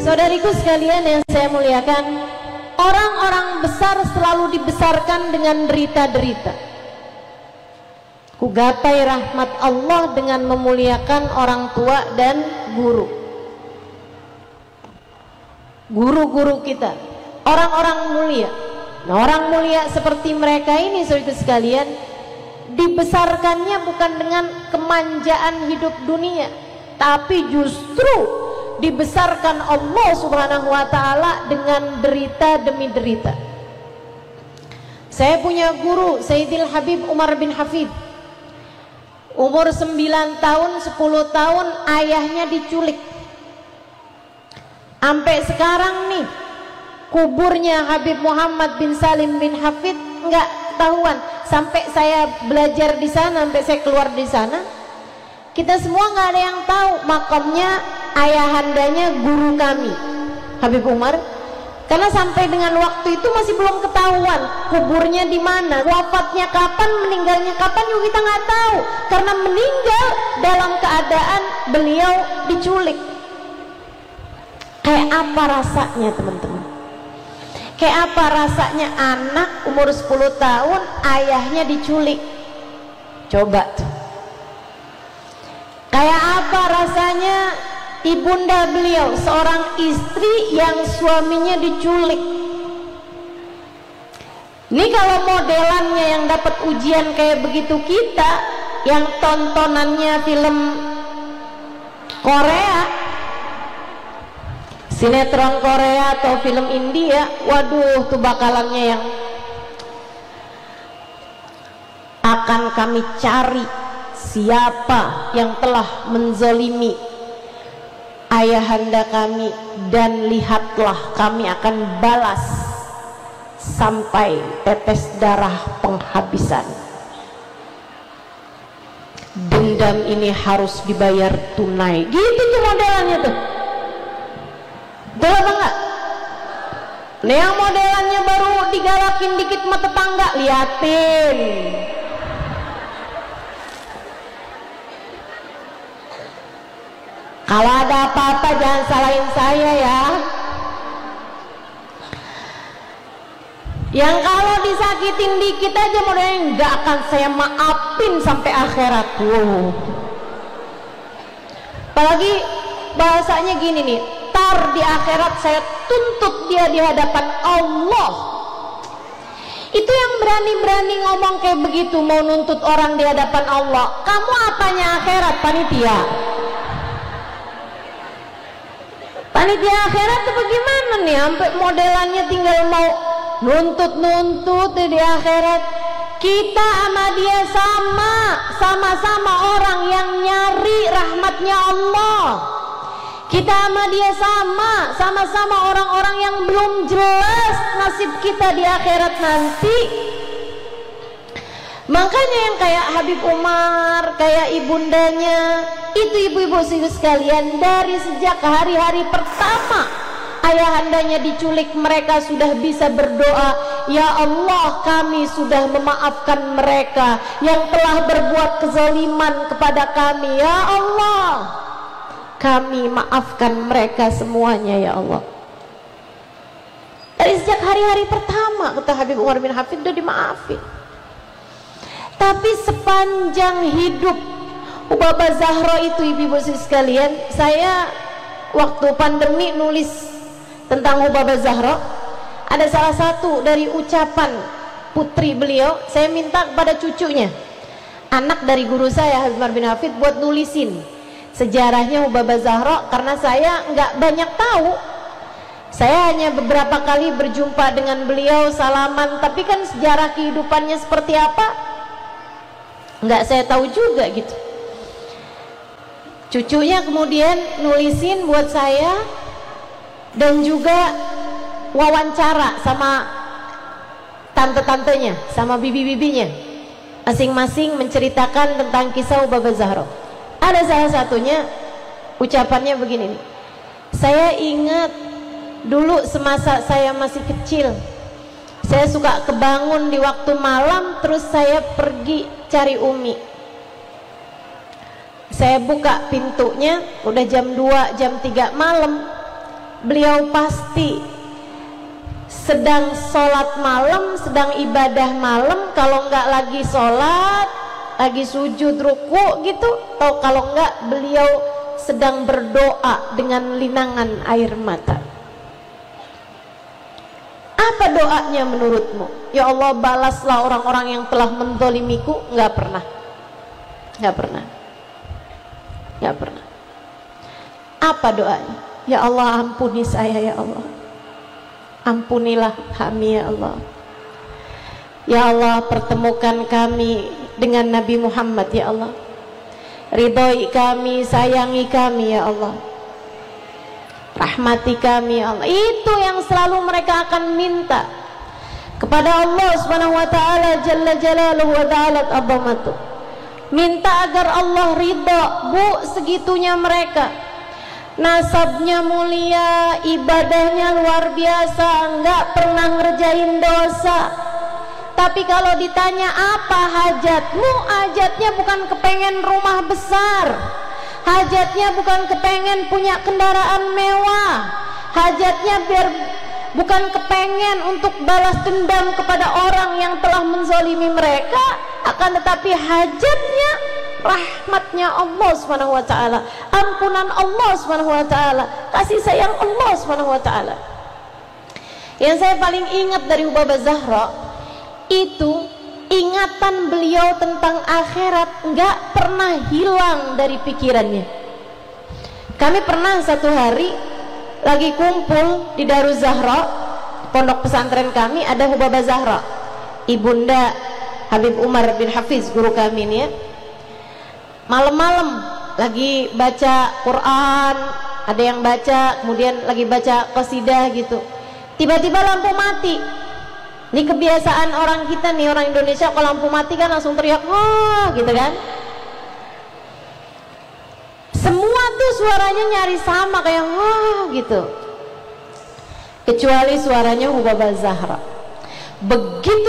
Saudariku sekalian yang saya muliakan, orang-orang besar selalu dibesarkan dengan derita-derita. Ku gapai rahmat Allah dengan memuliakan orang tua dan guru. Guru-guru kita, orang-orang mulia. Nah, orang mulia seperti mereka ini, saudara sekalian, dibesarkannya bukan dengan kemanjaan hidup dunia, tapi justru dibesarkan Allah Subhanahu wa ta'ala dengan derita demi derita. Saya punya guru Sayyidil Habib Umar bin Hafid. Umur 9 tahun, 10 tahun ayahnya diculik. Sampai sekarang nih kuburnya Habib Muhammad bin Salim bin Hafid nggak ketahuan. Sampai saya belajar di sana, sampai saya keluar di sana, kita semua nggak ada yang tahu makamnya ayahandanya guru kami Habib Umar, karena sampai dengan waktu itu masih belum ketahuan kuburnya di mana, wafatnya kapan, meninggalnya kapan juga kita nggak tahu, karena meninggal dalam keadaan beliau diculik. Kayak apa rasanya teman-teman? Kayak apa rasanya anak umur 10 tahun ayahnya diculik? Coba tuh. Kayak apa rasanya ibunda beliau, seorang istri yang suaminya diculik? Ini kalau modelannya yang dapat ujian kayak begitu kita, yang tontonannya film Korea, sinetron Korea atau film India, waduh tuh bakalannya yang akan kami cari siapa yang telah menzalimi ayahanda kami, dan lihatlah kami akan balas sampai tetes darah penghabisan. Dendam ini harus dibayar tunai. Gitu tuh modelannya tuh. Betul apa enggak? Nah, yang modelannya baru digalakin dikit sama tetangga, liatin. Kalau ada apa-apa jangan salahin saya ya. Yang kalau disakitin dikit aja modelnya nggak akan saya maafin sampai akhirat. Apalagi bahasanya gini nih, tar di akhirat saya tuntut dia di hadapan Allah. Itu yang berani-berani ngomong kayak begitu, mau nuntut orang di hadapan Allah. Kamu apanya akhirat, panitia? Panitia akhirat tuh bagaimana nih, sampai modelannya tinggal mau nuntut-nuntut di akhirat. Kita sama dia sama-sama orang yang nyari rahmatnya Allah. Kita sama dia sama-sama orang-orang yang belum jelas nasib kita di akhirat nanti. Makanya yang kayak Habib Umar, kayak ibundanya, itu ibu-ibu sekalian, dari sejak hari-hari pertama ayahandanya diculik, mereka sudah bisa berdoa, ya Allah, kami sudah memaafkan mereka yang telah berbuat kezaliman kepada kami. Ya Allah, kami maafkan mereka semuanya, ya Allah. Dari sejak hari-hari pertama, kata Habib Umar bin Hafid, sudah dimaafin. Tapi sepanjang hidup Ubaba Zahra itu, ibu-ibu sekalian, saya waktu pandemi nulis tentang Ubaba Zahra, ada salah satu dari ucapan putri beliau, saya minta kepada cucunya, anak dari guru saya Habib Umar bin Hafid, buat nulisin sejarahnya Ubaba Zahra, karena saya nggak banyak tahu. Saya hanya beberapa kali berjumpa dengan beliau, salaman, tapi kan sejarah kehidupannya seperti apa nggak saya tahu juga gitu. Cucunya kemudian nulisin buat saya, dan juga wawancara sama tante-tantenya, sama bibi-bibinya, masing-masing menceritakan tentang kisah Ubaba Zahra. Ada salah satunya ucapannya begini nih, saya ingat dulu semasa saya masih kecil, saya suka kebangun di waktu malam, terus saya pergi cari Umi. Saya buka pintunya, udah jam 2, jam 3 malam. beliau pasti sedang sholat malam, sedang ibadah malam. Kalau enggak lagi sholat, lagi sujud ruku gitu, atau kalau enggak beliau sedang berdoa dengan linangan air mata. Apa doanya menurutmu? Ya Allah, balaslah orang-orang yang telah menzalimiku. Enggak pernah. Enggak pernah. Enggak pernah. Apa doanya? Ya Allah, ampuni saya ya Allah. Ampunilah kami ya Allah. Ya Allah, pertemukan kami dengan Nabi Muhammad ya Allah. Ridhoi kami, sayangi kami ya Allah. Rahmati kami ya Allah. Itu yang selalu mereka akan minta kepada Allah Subhanahu wa taala jalla jalaluhu wa ta'ala azamatu. Minta agar Allah ridha. Bu, segitunya mereka. Nasabnya mulia, ibadahnya luar biasa, enggak pernah ngerjain dosa. Tapi kalau ditanya apa hajatmu, hajatnya bukan kepengen rumah besar, hajatnya bukan kepengen punya kendaraan mewah, hajatnya bukan kepengen untuk balas dendam kepada orang yang telah menzalimi mereka, akan tetapi hajatnya rahmatnya Allah Subhanahu wa taala, ampunan Allah Subhanahu wa taala, kasih sayang Allah Subhanahu wa taala. Yang saya paling ingat dari Ubaba Zahra itu ingatan beliau tentang akhirat enggak pernah hilang dari pikirannya. Kami pernah satu hari lagi kumpul di Daruz Zahra, pondok pesantren kami, ada Ubaba Zahra, Ibunda Habib Umar bin Hafiz, guru kami ini ya. Malam-malam lagi baca Quran, ada yang baca, kemudian lagi baca qasidah gitu. Tiba-tiba lampu mati. Ini kebiasaan orang kita nih, orang Indonesia, kalau lampu mati kan langsung teriak, wah gitu kan. Semua tuh suaranya nyari sama kayak wah gitu. Kecuali suaranya Ubaba Zahra. Begitu